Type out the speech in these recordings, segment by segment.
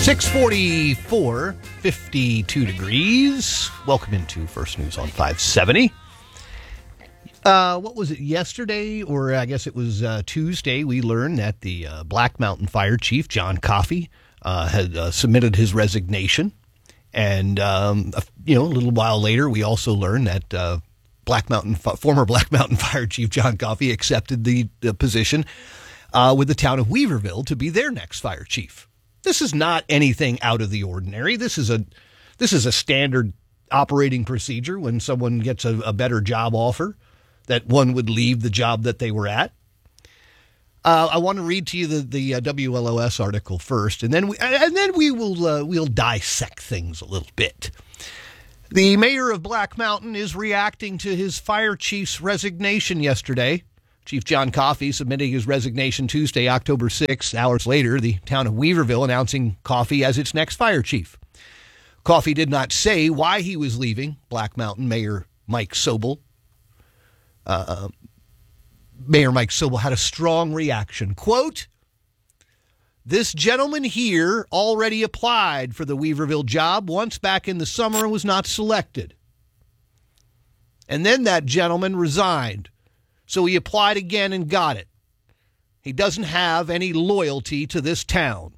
644, 52 degrees. Welcome into First News on 570. What was it, yesterday, or I guess it was Tuesday, we learned that the Black Mountain Fire Chief, John Coffey, had submitted his resignation. And, a little while later, we also learned that former Black Mountain Fire Chief John Coffey accepted the position with the town of Weaverville to be their next fire chief. This is not anything out of the ordinary. This is a standard operating procedure when someone gets a better job offer, that one would leave the job that they were at. I want to read to you the WLOS article first, and then we'll dissect things a little bit. The mayor of Black Mountain is reacting to his fire chief's resignation yesterday. Chief John Coffey submitting his resignation Tuesday, October 6th. Hours later, the town of Weaverville announcing Coffey as its next fire chief. Coffey did not say why he was leaving. Black Mountain Mayor Mike Sobel. Mayor Mike Sobel had a strong reaction. Quote, "This gentleman here already applied for the Weaverville job once back in the summer and was not selected. And then that gentleman resigned. So he applied again and got it. He doesn't have any loyalty to this town."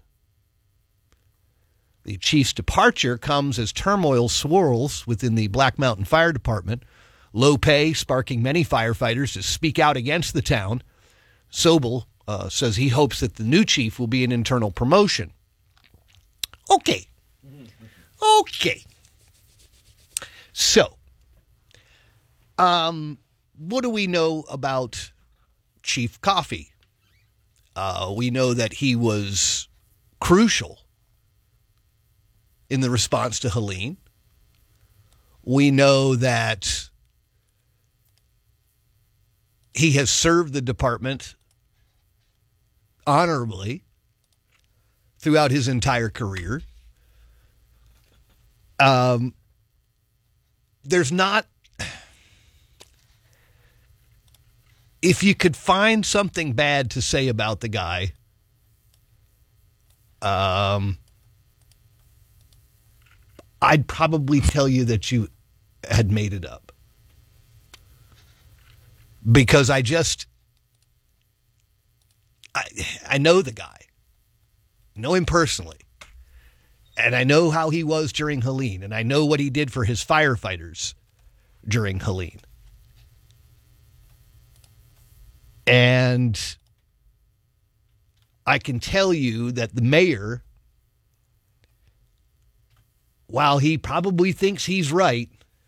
The chief's departure comes as turmoil swirls within the Black Mountain Fire Department. Low pay sparking many firefighters to speak out against the town. Sobel says he hopes that the new chief will be an internal promotion. Okay. So, what do we know about Chief Coffey? We know that he was crucial in the response to Helene. We know that he has served the department honorably throughout his entire career. There's not... If you could find something bad to say about the guy, I'd probably tell you that you had made it up. Because I know the guy. I know him personally. And I know how he was during Helene. And I know what he did for his firefighters during Helene. And I can tell you that the mayor, while he probably thinks he's right,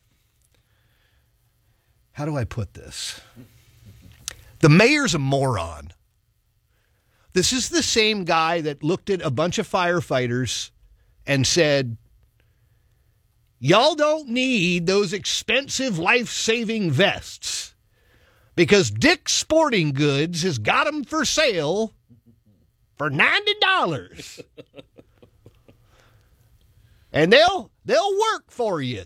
how do I put this? The mayor's a moron. This is the same guy that looked at a bunch of firefighters and said, "Y'all don't need those expensive life-saving vests, because Dick's Sporting Goods has got them for sale for $90. And they'll work for you."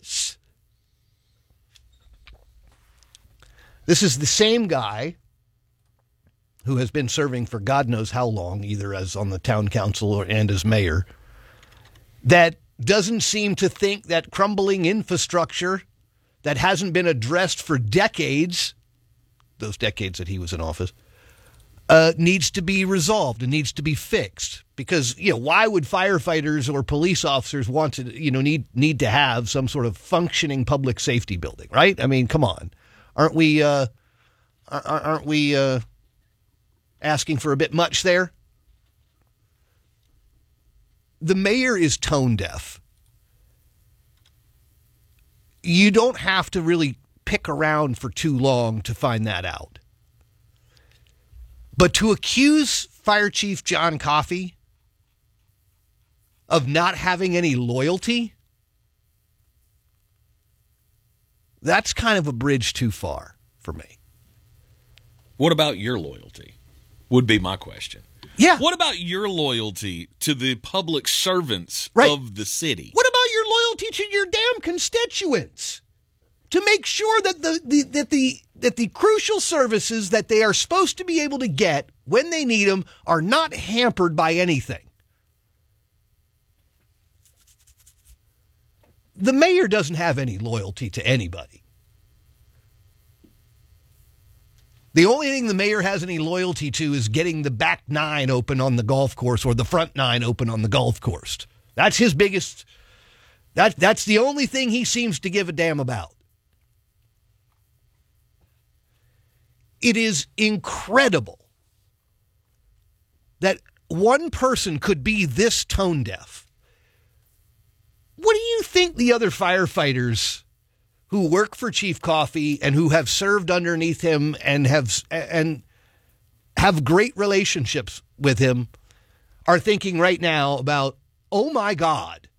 This is the same guy who has been serving for God knows how long, either as on the town council and as mayor, that doesn't seem to think that crumbling infrastructure that hasn't been addressed for decades, those decades that he was in office, needs to be resolved and needs to be fixed. Because, why would firefighters or police officers want to, need to have some sort of functioning public safety building, right? I mean, come on. Aren't we asking for a bit much there? The mayor is tone deaf. You don't have to really pick around for too long to find that out. But to accuse Fire Chief John Coffey of not having any loyalty, that's kind of a bridge too far for me. What about your loyalty? Would be my question. Yeah. What about your loyalty to the public servants of the city? What about your loyalty to your damn constituents? To make sure that the crucial services that they are supposed to be able to get when they need them are not hampered by anything. The mayor doesn't have any loyalty to anybody. The only thing the mayor has any loyalty to is getting the back nine open on the golf course or the front nine open on the golf course. That's his biggest. That's the only thing he seems to give a damn about. It is incredible that one person could be this tone deaf. What do you think the other firefighters who work for Chief Coffey and who have served underneath him and have great relationships with him are thinking right now about, oh my God,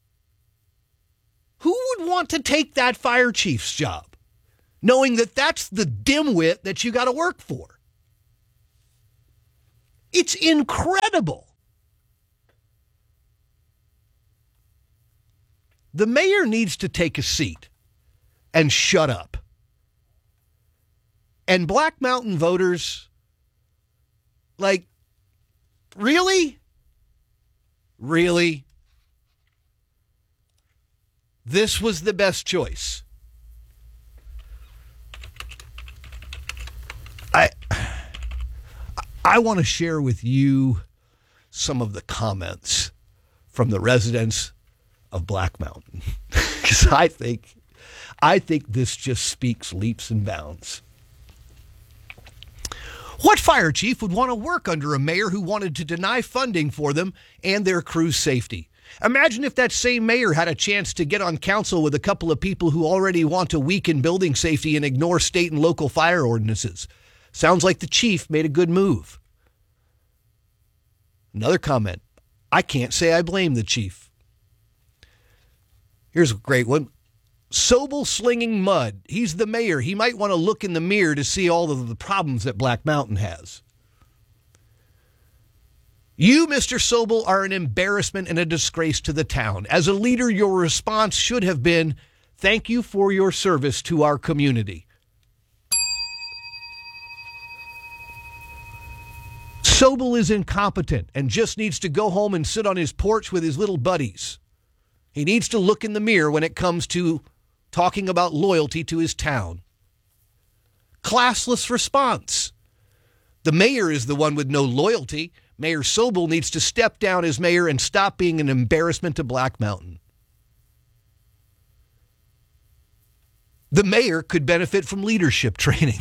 who would want to take that fire chief's job, knowing that that's the dimwit that you got to work for? It's incredible. The mayor needs to take a seat and shut up. And Black Mountain voters, like, really? Really? This was the best choice. I want to share with you some of the comments from the residents of Black Mountain, because I think this just speaks leaps and bounds. What fire chief would want to work under a mayor who wanted to deny funding for them and their crew's safety? Imagine if that same mayor had a chance to get on council with a couple of people who already want to weaken building safety and ignore state and local fire ordinances. Sounds like the chief made a good move. Another comment. I can't say I blame the chief. Here's a great one. Sobel slinging mud. He's the mayor. He might want to look in the mirror to see all of the problems that Black Mountain has. You, Mr. Sobel, are an embarrassment and a disgrace to the town. As a leader, your response should have been, thank you for your service to our community. Sobel is incompetent and just needs to go home and sit on his porch with his little buddies. He needs to look in the mirror when it comes to talking about loyalty to his town. Classless response. The mayor is the one with no loyalty. Mayor Sobel needs to step down as mayor and stop being an embarrassment to Black Mountain. The mayor could benefit from leadership training.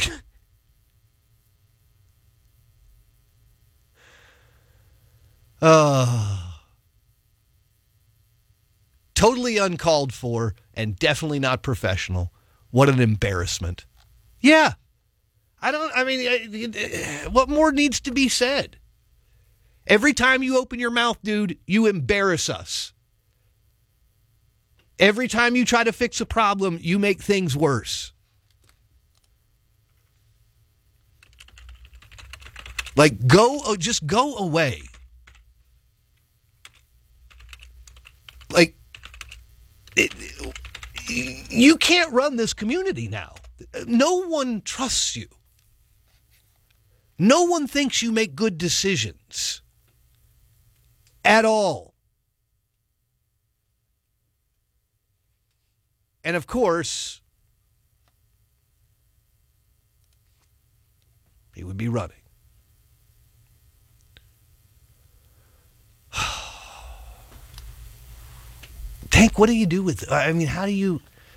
Totally uncalled for and definitely not professional. What an embarrassment. Yeah. What more needs to be said? Every time you open your mouth, dude, you embarrass us. Every time you try to fix a problem, you make things worse. Like, just go away. Like, you can't run this community now. No one trusts you. No one thinks you make good decisions at all. And of course, he would be running. Tank, what do you do with? I mean, how do you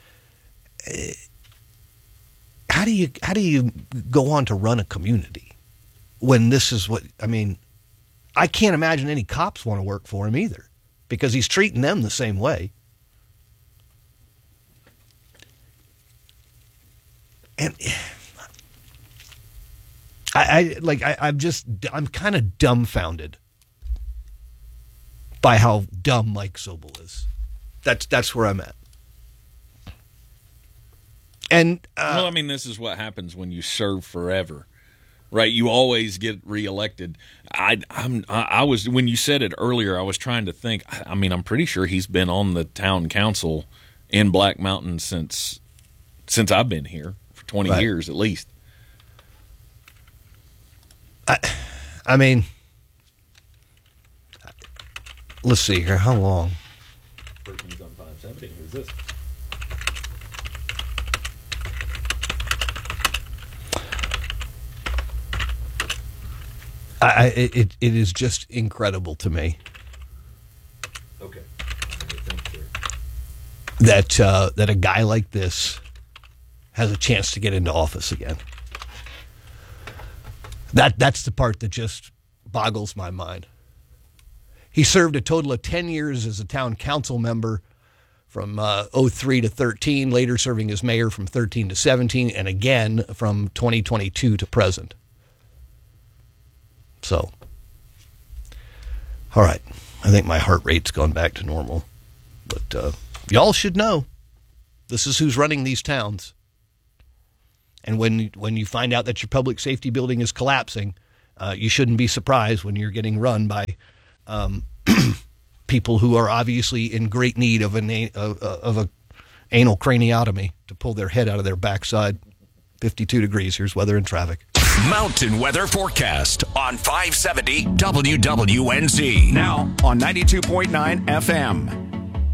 go on to run a community when this is what? I mean, I can't imagine any cops want to work for him either, because he's treating them the same way. And I'm kind of dumbfounded by how dumb Mike Sobel is. That's where I'm at. And well, I mean, this is what happens when you serve forever, right? You always get reelected. I was, when you said it earlier, I was trying to think. I mean, I'm pretty sure he's been on the town council in Black Mountain since I've been here for 20 years at least. I mean, let's see here. How long? 570. Who's this? It is just incredible to me. Okay. That a guy like this has a chance to get into office again. That's the part that just boggles my mind. He served a total of 10 years as a town council member from 03 to 13, later serving as mayor from 13 to 17, and again from 2022 to present. So, all right. I think my heart rate's gone back to normal. But y'all should know, this is who's running these towns. And when you find out that your public safety building is collapsing, you shouldn't be surprised when you're getting run by people who are obviously in great need of an anal craniotomy to pull their head out of their backside. 52 degrees. Here's weather and traffic. Mountain weather forecast on 570 WWNZ. Now on 92.9 FM.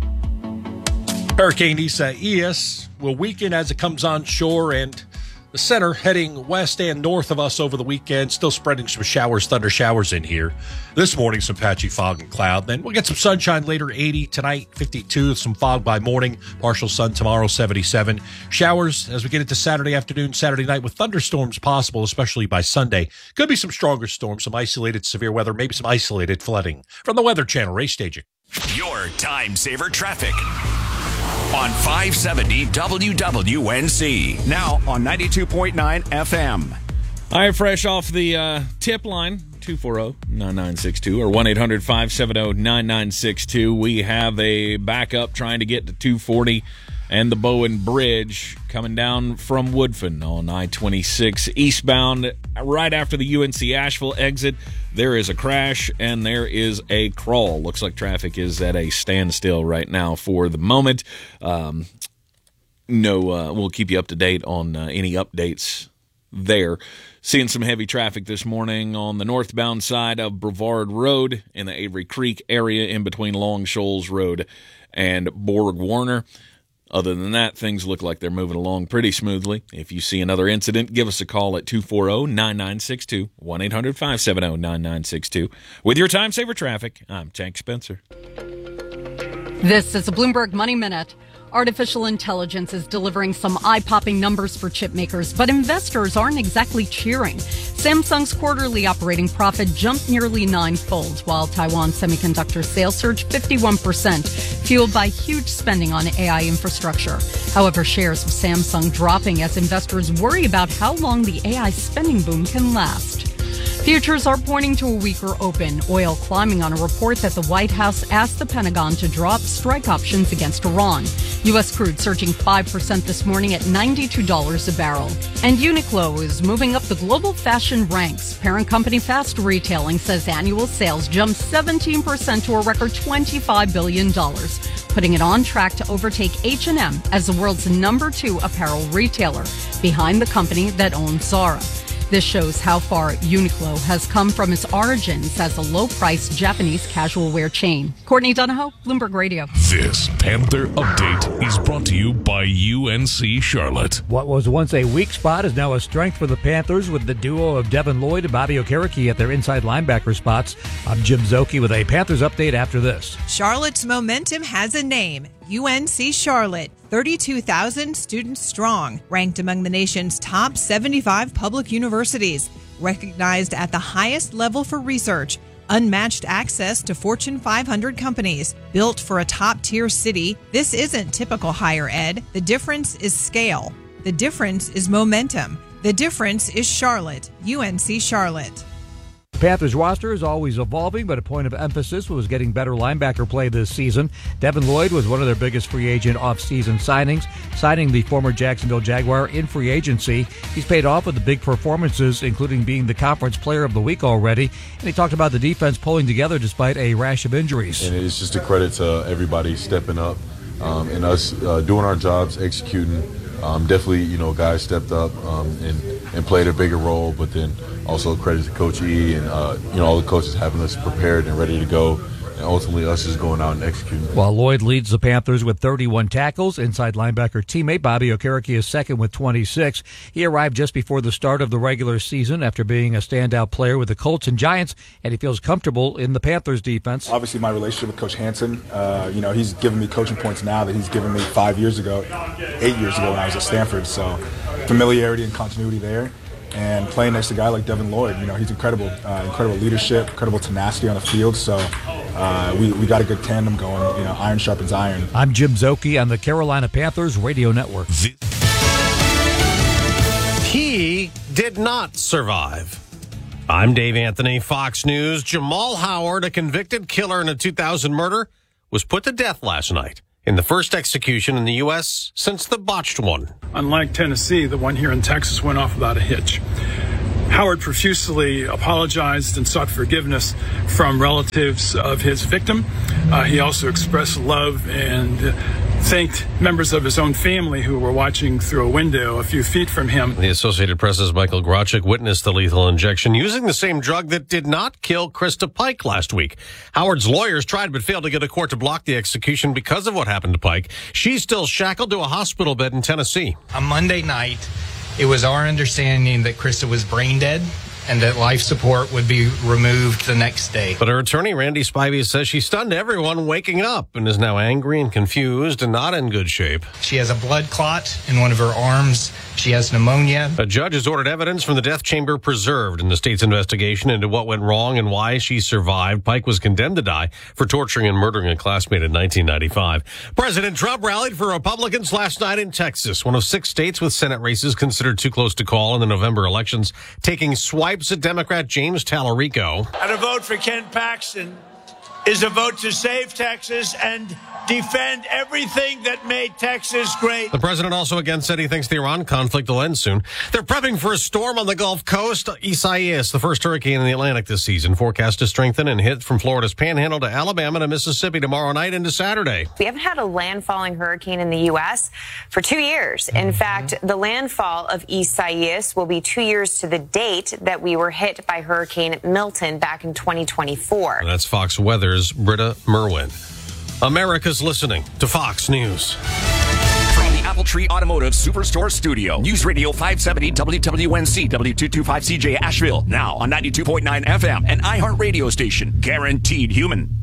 Hurricane Isaias will weaken as it comes on shore, and the center heading west and north of us over the weekend, still spreading some showers, thunder showers in here. This morning, some patchy fog and cloud. Then we'll get some sunshine later, 80 tonight, 52, some fog by morning, partial sun tomorrow, 77. Showers as we get into Saturday afternoon, Saturday night with thunderstorms possible, especially by Sunday. Could be some stronger storms, some isolated severe weather, maybe some isolated flooding. From the Weather Channel, Ray Staging. Your time saver traffic on 570 WWNZ. Now on 92.9 FM. All right, fresh off the tip line, 240-9962 or 1-800-570-9962. We have a backup trying to get to 240 and the Bowen Bridge coming down from Woodfin on I-26 eastbound right after the UNC Asheville exit. There is a crash and there is a crawl. Looks like traffic is at a standstill right now for the moment. We'll keep you up to date on any updates there. Seeing some heavy traffic this morning on the northbound side of Brevard Road in the Avery Creek area in between Long Shoals Road and Borg Warner. Other than that, things look like they're moving along pretty smoothly. If you see another incident, give us a call at 240-9962, 1-800-570-9962. With your Time Saver Traffic, I'm Tank Spencer. This is a Bloomberg Money Minute. Artificial intelligence is delivering some eye-popping numbers for chip makers, but investors aren't exactly cheering. Samsung's quarterly operating profit jumped nearly ninefold, while Taiwan semiconductor sales surged 51%, fueled by huge spending on AI infrastructure. However, shares of Samsung dropping as investors worry about how long the AI spending boom can last. Futures are pointing to a weaker open, oil climbing on a report that the White House asked the Pentagon to drop strike options against Iran. U.S. crude surging 5% this morning at $92 a barrel. And Uniqlo is moving up the global fashion ranks. Parent company Fast Retailing says annual sales jumped 17% to a record $25 billion, putting it on track to overtake H&M as the world's number 2 apparel retailer, behind the company that owns Zara. This shows how far Uniqlo has come from its origins as a low-priced Japanese casual wear chain. Courtney Donahoe, Bloomberg Radio. This Panther Update is brought to you by UNC Charlotte. What was once a weak spot is now a strength for the Panthers with the duo of Devin Lloyd and Bobby Okereke at their inside linebacker spots. I'm Jim Zoki with a Panthers update after this. Charlotte's momentum has a name. UNC Charlotte, 32,000 students strong, ranked among the nation's top 75 public universities, recognized at the highest level for research, unmatched access to Fortune 500 companies, built for a top-tier city. This isn't typical higher ed. The difference is scale. The difference is momentum. The difference is Charlotte, UNC Charlotte. Panthers roster is always evolving, but a point of emphasis was getting better linebacker play this season. Devin Lloyd was one of their biggest free agent off-season signings, signing the former Jacksonville Jaguar in free agency. He's paid off with the big performances, including being the conference player of the week already. And he talked about the defense pulling together despite a rash of injuries. And it's just a credit to everybody stepping up and us doing our jobs, executing. Definitely, guys stepped up and played a bigger role, but then also credit to Coach E and, all the coaches having us prepared and ready to go ultimately us just going out and executing. While Lloyd leads the Panthers with 31 tackles, inside linebacker teammate Bobby Okereke is second with 26. He arrived just before the start of the regular season after being a standout player with the Colts and Giants, and he feels comfortable in the Panthers defense. Obviously, my relationship with Coach Hansen, he's given me coaching points now that he's given me 8 years ago when I was at Stanford. So familiarity and continuity there. And playing next to a guy like Devin Lloyd, he's incredible. Incredible leadership, incredible tenacity on the field. So we got a good tandem going. Iron sharpens iron. I'm Jim Zoki on the Carolina Panthers Radio Network. He did not survive. I'm Dave Anthony, Fox News. Jamal Howard, a convicted killer in a 2000 murder, was put to death last night in the first execution in the U.S. since the botched one. Unlike Tennessee, the one here in Texas went off without a hitch. Howard profusely apologized and sought forgiveness from relatives of his victim. He also expressed love and thanked members of his own family who were watching through a window a few feet from him. The Associated Press's Michael Grachik witnessed the lethal injection using the same drug that did not kill Krista Pike last week. Howard's lawyers tried but failed to get a court to block the execution because of what happened to Pike. She's still shackled to a hospital bed in Tennessee. On Monday night, it was our understanding that Krista was brain dead and that life support would be removed the next day. But her attorney, Randy Spivey, says she stunned everyone waking up and is now angry and confused and not in good shape. She has a blood clot in one of her arms. She has pneumonia. A judge has ordered evidence from the death chamber preserved in the state's investigation into what went wrong and why she survived. Pike was condemned to die for torturing and murdering a classmate in 1995. President Trump rallied for Republicans last night in Texas, one of 6 states with Senate races considered too close to call in the November elections, taking swipes at Democrat James Tallarico. And a vote for Ken Paxton is a vote to save Texas and defend everything that made Texas great. The president also again said he thinks the Iran conflict will end soon. They're prepping for a storm on the Gulf Coast. Isaias, the first hurricane in the Atlantic this season, forecast to strengthen and hit from Florida's Panhandle to Alabama to Mississippi tomorrow night into Saturday. We haven't had a landfalling hurricane in the U.S. for 2 years. In fact, the landfall of Isaias will be 2 years to the date that we were hit by Hurricane Milton back in 2024. And that's Fox Weather's Britta Merwin. America's listening to Fox News. From the Appletree Automotive Superstore Studio, News Radio 570 WWNC, W225CJ Asheville, now on 92.9 FM, and iHeart radio station, guaranteed human.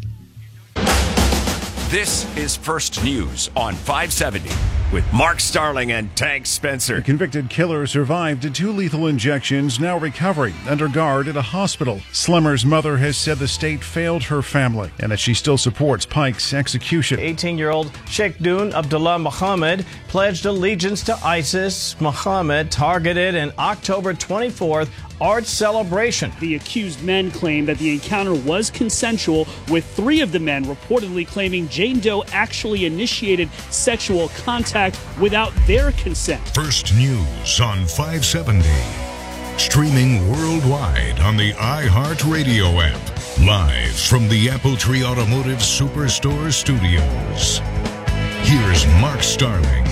This is First News on 570 with Mark Starling and Tank Spencer. The convicted killer survived 2 lethal injections, now recovering under guard at a hospital. Slimmer's mother has said the state failed her family and that she still supports Pike's execution. 18-year-old Sheikh Dun Abdullah Muhammad pledged allegiance to ISIS. Muhammad targeted an October 24th art celebration. The accused men claim that the encounter was consensual, with 3 of the men reportedly claiming Jane Doe actually initiated sexual contact without their consent. First News on 570. Streaming worldwide on the iHeart Radio app. Live from the Appletree Automotive Superstore Studios. Here's Mark Starling